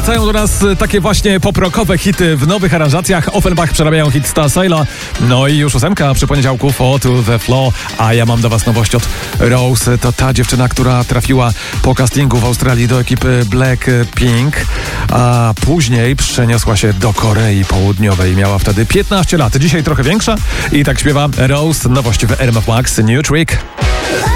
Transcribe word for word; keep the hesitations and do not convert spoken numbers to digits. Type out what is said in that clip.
Wracają do nas takie właśnie poprokowe hity w nowych aranżacjach. Offenbach przerabiają hit Star Sailor. No i już ósemka przy poniedziałku, Fall to the Floor. A ja mam dla was nowość od Rose. To ta dziewczyna, która trafiła po castingu w Australii do ekipy Blackpink, a później przeniosła się do Korei Południowej. Miała wtedy piętnaście lat. Dzisiaj trochę większa i tak śpiewa Rose. Nowość w R M F Max, New Trick.